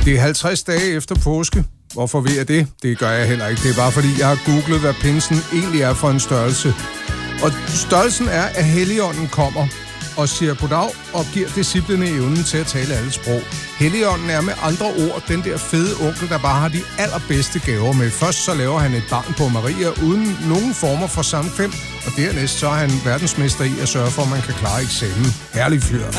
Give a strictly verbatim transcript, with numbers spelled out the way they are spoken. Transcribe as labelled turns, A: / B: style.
A: Det er halvtreds dage efter påske. Hvorfor ved jeg det? Det gør jeg heller ikke. Det er bare fordi, jeg har googlet, hvad pinsen egentlig er for en størrelse. Og størrelsen er, at Helligånden kommer og siger goddag og giver disciplene evnen til at tale alle sprog. Helligånden er med andre ord den der fede onkel, der bare har de allerbedste gaver med. Først så laver han et barn på Maria uden nogen former for samkvem, og dernæst så er han verdensmester i at sørge for, at man kan klare eksamen. Herlig fyr.